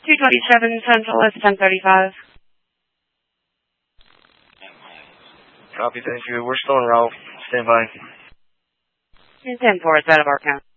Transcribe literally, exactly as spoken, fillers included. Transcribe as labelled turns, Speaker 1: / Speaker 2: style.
Speaker 1: two twenty-seven Central, it's ten thirty-five.
Speaker 2: Copy, thank you. We're still en route. Stand by.
Speaker 1: ten four, it's out of our count.